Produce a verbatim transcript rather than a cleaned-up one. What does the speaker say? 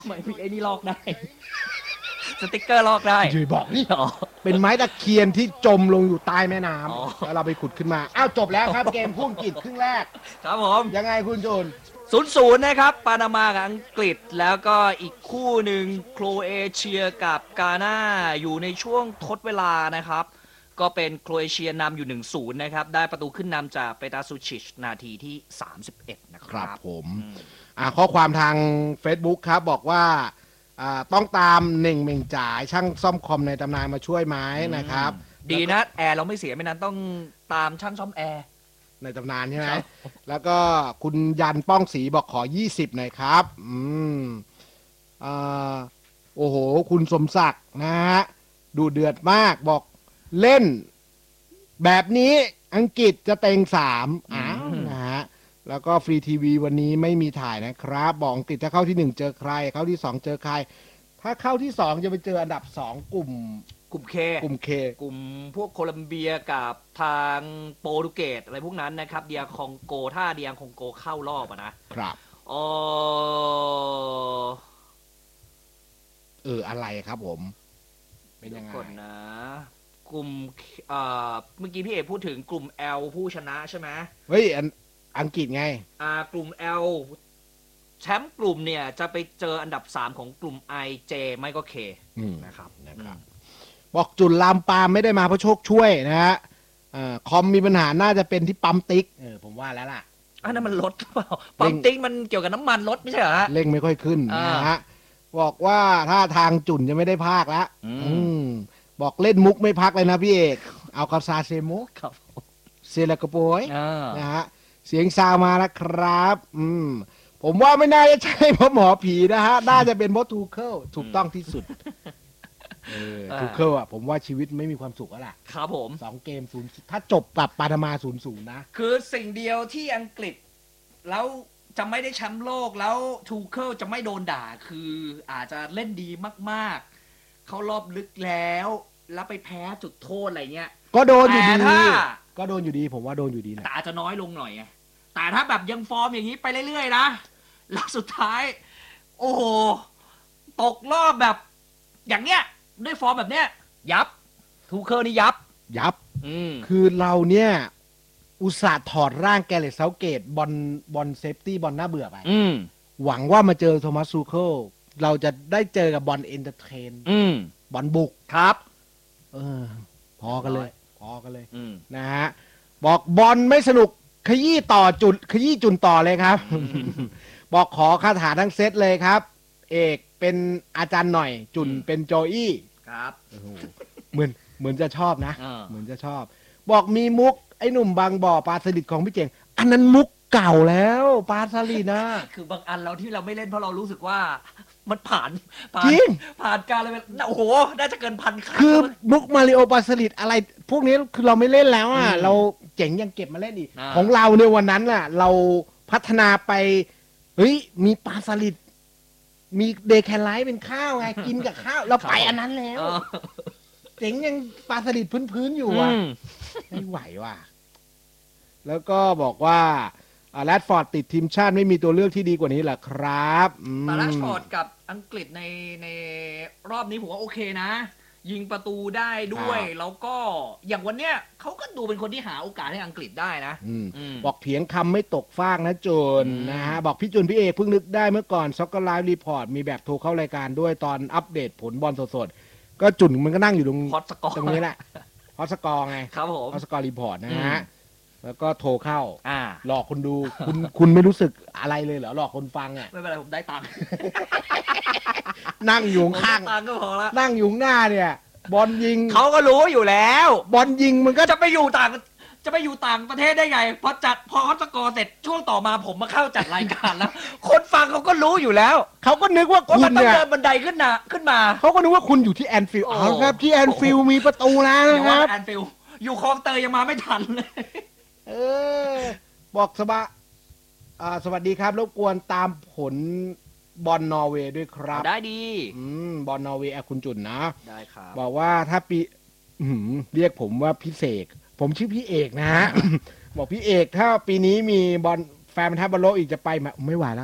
ไม่มีไอ้นี่ลอกได้สติ๊กเกอร์ลอกได้ช่วยบอกนี่อ๋อเป็นไม้ตะเคียนที่จมลงอยู่ใต้แม่น้อ๋อำแล้วเราไปขุดขึ้นมาอ้าวจบแล้วครับ เกมคู่อังกฤษครึ่งแรกครับผมยังไงคุณจูนศูนย์ศูนย์นะครับปานามากับอังกฤษแล้วก็อีกคู่หนึ่งโครเอเชียกับกาน่าอยู่ในช่วงทดเวลานะครับก็เป็นโครเอเชียนำอยู่ หนึ่งศูนย์ นะครับได้ประตูขึ้นนำจากเปตาซูชิชนาทีที่สามสิบเอ็ดนะคครัรับบ ผมอืมอ่าข้อความทาง Facebook ครับบอกว่าอ่าต้องตามเน่งเม่งจ่ายช่างซ่อมคอมในตำนานมาช่วยไหมนะครับดีนะแอร์เราไม่เสียไม่นั้นต้องตามช่างซ่อมแอร์ในตำนานใช่ไหมครับแล้วก็คุณยันป้องศรีบอกขอยี่สิบหน่อยครับอืมอ่าโอ้โห คุณสมศักดิ์นะฮะดูเดือดมากบอกเล่น แบบนี้อังกฤษจะเต็งสามอ้าวนะฮะแล้วก็ฟรีทีวีวันนี้ไม่มีถ่ายนะครับบอกอังกฤษถ้าเข้าที่หนึ่งเจอใคร เข้าที่สองเจอใคร ถ้าเข้าที่สองจะไปเจออันดับสองกลุ่มกลุ่มเคกลุ่มเคกลุ่มพวกโคลัมเบียกับทางโปรตุเกสอะไรพวกนั้นนะครับเดียคองโกถ้าเดียคองโกเข้ารอบอะนะครับ อ๋อเอออะไรครับผม เป็นยังไงก่อนนะ กลุ่มเอ่อเมื่อกี้พี่เอกพูดถึงกลุ่ม L ผู้ชนะใช่ไหมเฮ้ยอันอังกฤษไงอ่ากลุ่ม L แชมป์กลุ่มเนี่ยจะไปเจออันดับสามของกลุ่ม I J ไม่ก็ K อืมนะครับนะครับ บอกจุดลามปามไม่ได้มาเพราะโชคช่วยนะฮะอ่าคอมมีปัญหาน่าจะเป็นที่ปั๊มติ๊กเออผมว่าแล้วล่ะอันนั้นมันรถหรือเปล่าปั๊มติ๊กมันเกี่ยวกับน้ำมันรถไม่ใช่เหรอฮะเร่งไม่ค่อยขึ้นอ่านนะฮะบอกว่าถ้าทางจุนจะไม่ได้ภาคแล้วอืมอืมบอกเล่นมุกไม่พักเลยนะพี่เอกเอาคาซาเซโมครับเซลกโปยอ่านะฮะเสียงซาวมาแล้วครับ อืมผมว่าไม่น่าจะใช่เพราะหมอผีนะฮะ น่าจะเป็นเพราะทูเคิลถูกต้องที่สุดเออทูเคิลอ่ะผมว่าชีวิตไม่มีความสุขแล้วล่ะครับผมสองเกมศูนย์ถ้าจบกับปานามาศูนย์ศูนย์นะคือสิ่งเดียวที่อังกฤษ แล้วจะไม่ได้แชมป์โลกแล้วทูเคิลจะไม่โดนด่าคืออาจจะเล่นดีมากๆ เขารอบลึกแล้ว แล้วไปแพ้จุดโทษอะไรเงี้ยก็โดนอยู่แต่ดีถ้าก็โดนอยู่ดี ผมว่าโดนอยู่ดีแหละแต่อาจจะน้อยลงหน่อยไงแต่ถ้าแบบยังฟอร์มอย่างนี้ไปเรื่อยๆนะแล้วสุดท้าย โอ้โห ตกรอบแบบ อย่างเนี้ยด้วยฟอร์มแบบเนี้ย ยับทูเคิลนี่ยับยับอืมคือเราเนี่ย อุตส่าห์ถอดร่างแกเรตเซาเกตบอลบอลเซฟตี้บอลหน้าเบื่อไปอืมหวังว่ามาเจอโทมัสซูเคิลเราจะได้เจอกับบอลเอนเตอร์เทนอืมบอลบุกครับเออ พอกันเลย พอกันเลยอืมนะฮะ บอกบอลไม่สนุกขยี้ต่อจุด ขยี้จุนต่อเลยครับ บอกขอคาถาทั้งเซตเลยครับ เอกเป็นอาจารย์หน่อย จุนอืมเป็นโจอี้ครับโอ้โหเหมือนเหมือนจะชอบนะเออเหมือนจะชอบ บอกมีมุก ไอ้หนุ่มบางบ่อปลาสลิดของพี่เจ๋ง อันนั้นมุกเก่าแล้วปลาสลิดนะคือบางอันเราที่เราไม่เล่นเพราะเรารู้สึกว่า มันผ่านผ่านจริงผ่านการเลยโอ้โห น่าจะเกินพันครั้งคือมุกมาริโอปลาสลิดอะไร พวกนี้คือเราไม่เล่นแล้วอ่ะอืมเราเจ๋งยังเก็บมาเล่นอีกอ่าของเราในยวันนั้นน่ะ เราพัฒนาไป เฮ้ย มีปลาสลิด มีเดย์แคนไลท์เป็นข้าวไง กินกับข้าว เราไปอันนั้นแล้วเออเจ๋งยังปลาสลิดพื้นๆอยู่อ่ะอืมไม่ไหวว่ะ แล้วก็บอกว่าแรดฟอร์ดติดทีมชาติไม่มีตัวเลือกที่ดีกว่านี้เหรอครับอืมแต่แรชฟอร์ดกับอังกฤษในในรอบนี้ผมว่าโอเคนะ ยิงประตูได้ด้วยครับแล้วก็อย่างวันเนี้ยเขาก็ดูเป็นคนที่หาโอกาสให้อังกฤษได้นะอืมอืมบอกเถียงคำไม่ตกฟากนะจุนอืมนะฮะ บอกพี่จุนพี่เอกเพิ่งนึกได้เมื่อก่อนซ็อกเกอร์ไลฟ์รีพอร์ตมีแบบโทรเข้ารายการด้วยตอนอัปเดตผลบอลสดๆ ก็จุนมันก็นั่งอยู่ตรงพอตสกอร์ตรงนี้แหละฮอตสกอร์ไงครับผมฮอตสกอร์รีพอร์ตนะอืฮะมแล้วก็โทรเข้าอ่าหลอกคนดู คุณคุณไม่รู้สึกอะไรเลยเหรอหลอกคนฟังอ่ะไม่เป็นไรผมได้ตังค์นั่งอยู่ผมข้างได้ตังค์ก็พอละนั่งอยู่ข้างหน้าเนี่ย บอลยิงเขาก็รู้อยู่แล้วบอลยิงมันก็ก็จะไปอยู่ต่างจะไปอยู่ต่างประเทศได้ไงพอจัดพอเขาสกอร์เสร็จช่วงต่อมาผมมาเข้าจัดรายการแล้ว คนฟังเขาก็รู้อยู่แล้วเขาก็นึกว่าว่าคุมัณนต้องเนี่ยเดินบันไดขึ้นมาขึ้นมาเขาก็นึกว่าคุณอยู่ที่แอนฟิลด์โอ้อ๋อครับที่แอนฟิลด์มีประตูแล้วเดี๋ยวนะคว่ารับแอนฟิลด์อยู่คลองเตยยังมาไม่ทันเลยเออ บอกสบะอ่าสวัสดีครับรบกวนตามผลบอลนอร์เวย์ด้วยครับได้ดีอืมบอลนอร์เวย์อะคุณจุนนะได้ครับบอกว่าถ้าปีอื้อหือเรียกผมว่าพี่เสกผมชื่อพี่เอกนะฮะ บอกพี่เอกถ้าปีนี้มีบอลแฟนพันธะบอลโลกอีกจะไปไหมไม่ไหวแล้ว